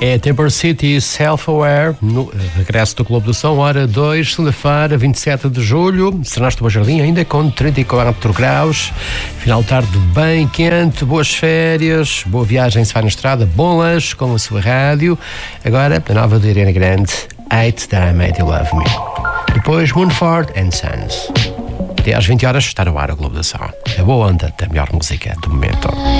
É Temper City Self-Aware, no regresso do Clube do Som, hora 2, segunda-feira, 27 de julho. Estrenaste o Bom Jardim ainda com 34 graus, final de tarde bem quente, boas férias, boa viagem se vai na estrada, bom lanche com a sua rádio. Agora, a nova de Ariana Grande, 8 That I Made You Love Me. Depois, Moonford and Sons. Até às 20 horas está no ar o Clube do Som. A boa onda da melhor música do momento.